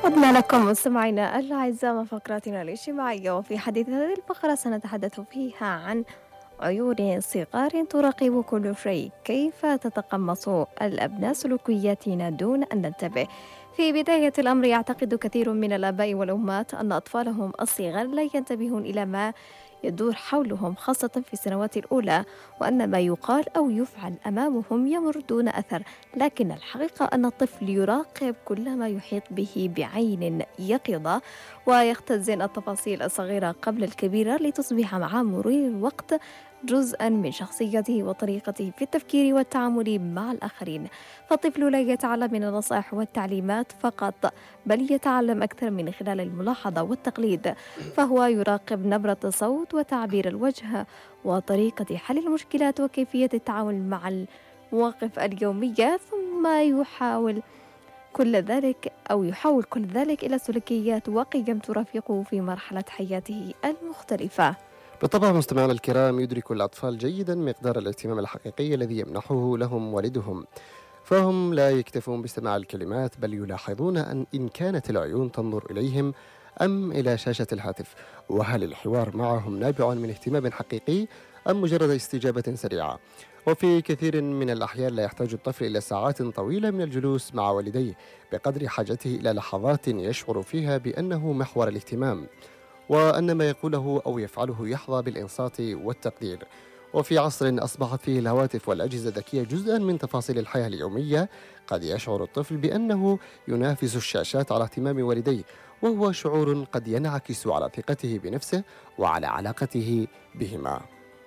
عدنا لكم مستمعينا الأعزاء مع فقراتنا الاجتماعية، وفي حديث هذه الفقرة سنتحدث فيها عن عيون صغار تراقب كل شيء، كيف تتقمص الأبناء سلوكياتنا دون أن ننتبه. في بداية الأمر يعتقد كثير من الآباء والأمهات أن أطفالهم الصغار لا ينتبهون إلى ما يدور حولهم، خاصة في السنوات الأولى، وأن ما يقال أو يفعل أمامهم يمر دون أثر. لكن الحقيقة أن الطفل يراقب كل ما يحيط به بعين يقظة، ويختزن التفاصيل الصغيرة قبل الكبيرة لتصبح مع مرور الوقت جزءا من شخصيته وطريقته في التفكير والتعامل مع الآخرين. فالطفل لا يتعلم من النصائح والتعليمات فقط، بل يتعلم أكثر من خلال الملاحظة والتقليد. فهو يراقب نبرة الصوت وتعبير الوجه وطريقة حل المشكلات وكيفية التعامل مع المواقف اليومية، ثم يحول كل ذلك إلى سلوكيات وقيم ترافقه في مرحلة حياته المختلفة. بالطبع مستمعينا الكرام، يدرك الأطفال جيدا مقدار الاهتمام الحقيقي الذي يمنحه لهم والدهم، فهم لا يكتفون باستماع الكلمات، بل يلاحظون إن كانت العيون تنظر إليهم أم إلى شاشة الهاتف، وهل الحوار معهم نابع من اهتمام حقيقي أم مجرد استجابة سريعة. وفي كثير من الأحيان لا يحتاج الطفل إلى ساعات طويلة من الجلوس مع والديه بقدر حاجته إلى لحظات يشعر فيها بأنه محور الاهتمام، وأن ما يقوله أو يفعله يحظى بالإنصات والتقدير. وفي عصر أصبحت فيه الهواتف والأجهزة الذكية جزءا من تفاصيل الحياة اليومية، قد يشعر الطفل بأنه ينافس الشاشات على اهتمام والديه، وهو شعور قد ينعكس على ثقته بنفسه وعلى علاقته بهما.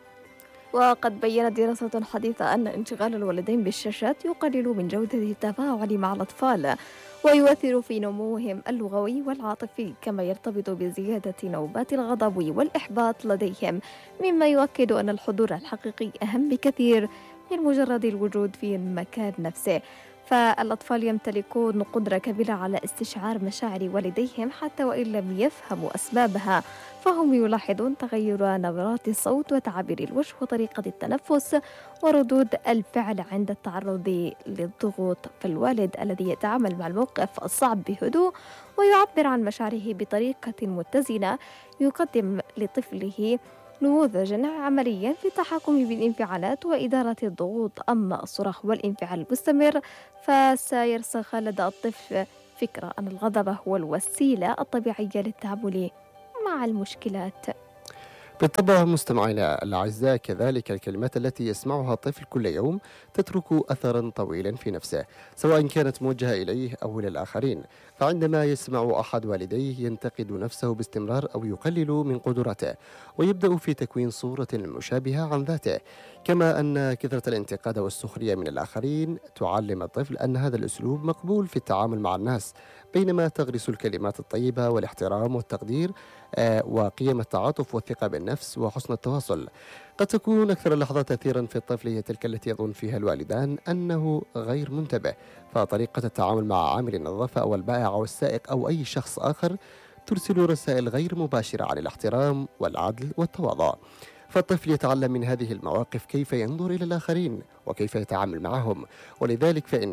وقد بيّنت دراسة حديثة أن انشغال الوالدين بالشاشات يقلل من جودة التفاعل مع الأطفال، ويؤثر في نموهم اللغوي والعاطفي، كما يرتبط بزيادة نوبات الغضب والإحباط لديهم، مما يؤكد أن الحضور الحقيقي أهم بكثير من مجرد الوجود في المكان نفسه. فالأطفال يمتلكون قدرة كبيرة على استشعار مشاعر والديهم حتى وإن لم يفهموا أسبابها، فهم يلاحظون تغير نبرات الصوت وتعابير الوجه وطريقة التنفس وردود الفعل عند التعرض للضغوط. فالوالد الذي يتعامل مع الموقف الصعب بهدوء ويعبر عن مشاعره بطريقة متزنة يقدم لطفله نموذجا عمليا في التحكم بالانفعالات وإدارة الضغوط. أما الصراخ والانفعال المستمر فسيرسخ لدى الطفل فكرة أن الغضب هو الوسيلة الطبيعية للتعامل مع المشكلات. بالطبع مستمعينا الأعزاء، كذلك الكلمات التي يسمعها الطفل كل يوم تترك أثرا طويلا في نفسه، سواء كانت موجهة إليه أو إلى الآخرين. فعندما يسمع أحد والديه ينتقد نفسه باستمرار أو يقلل من قدراته، ويبدأ في تكوين صورة مشابهة عن ذاته. كما أن كثرة الانتقاد والسخرية من الآخرين تعلم الطفل أن هذا الأسلوب مقبول في التعامل مع الناس، بينما تغرس الكلمات الطيبة والاحترام والتقدير وقيم التعاطف والثقة بالنفس وحسن التواصل. قد تكون أكثر اللحظات تأثيرا في الطفل هي تلك التي يظن فيها الوالدان أنه غير منتبه، فطريقة التعامل مع عامل النظافة أو البائع أو السائق أو أي شخص آخر ترسل رسائل غير مباشرة عن الاحترام والعدل والتواضع. فالطفل يتعلم من هذه المواقف كيف ينظر إلى الآخرين وكيف يتعامل معهم، ولذلك فإن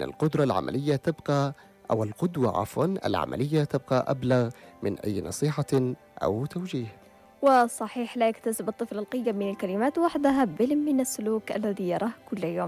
القدوة العملية تبقى أبلغ من أي نصيحة أو توجيه. وصحيح لا يكتسب الطفل القيم من الكلمات وحدها بل من السلوك الذي يراه كل يوم.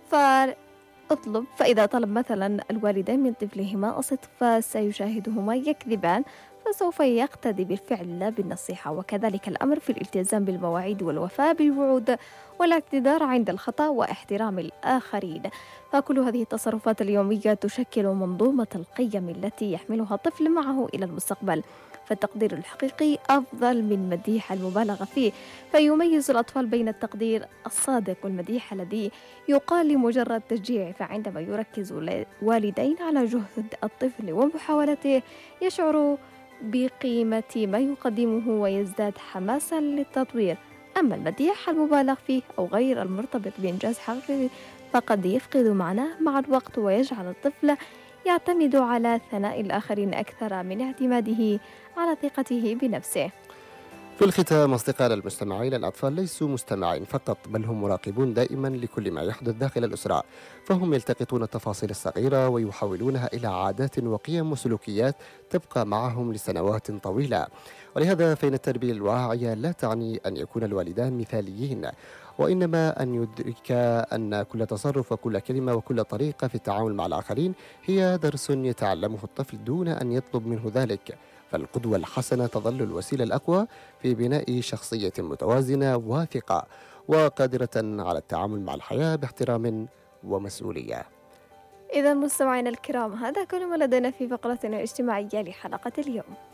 فإذا طلب مثلا الوالدان من طفلهما الصدق فسيشاهدهما يكذبان، فسوف يقتدي بالفعل لا بالنصيحة. وكذلك الأمر في الالتزام بالمواعيد والوفاء بالوعود والاعتذار عند الخطأ واحترام الآخرين. فكل هذه التصرفات اليومية تشكل منظومة القيم التي يحملها الطفل معه إلى المستقبل. فالتقدير الحقيقي أفضل من مديح المبالغة فيه، فيميز الأطفال بين التقدير الصادق والمديح الذي يقال لمجرد تشجيع. فعندما يركز الوالدين على جهد الطفل ومحاولته يشعر بقيمة ما يقدمه ويزداد حماسا للتطوير. أما المديح المبالغ فيه أو غير المرتبط بإنجاز حقيقي فقد يفقد معناه مع الوقت ويجعل الطفل يعتمد على ثناء الآخرين أكثر من اعتماده على ثقته بنفسه. في الختام أصدقائنا المستمعين، الأطفال ليسوا مستمعين فقط، بل هم مراقبون دائما لكل ما يحدث داخل الأسرة، فهم يلتقطون التفاصيل الصغيرة ويحولونها إلى عادات وقيم وسلوكيات تبقى معهم لسنوات طويلة. ولهذا فإن التربية الواعية لا تعني أن يكون الوالدان مثاليين، وإنما أن يدرك أن كل تصرف وكل كلمة وكل طريقة في التعامل مع الآخرين هي درس يتعلمه الطفل دون أن يطلب منه ذلك. فالقدوة الحسنة تظل الوسيلة الأقوى في بناء شخصية متوازنة واثقة وقادرة على التعامل مع الحياة باحترام ومسؤولية. إذا مستمعينا الكرام، هذا كل ما لدينا في فقرتنا الاجتماعية لحلقة اليوم.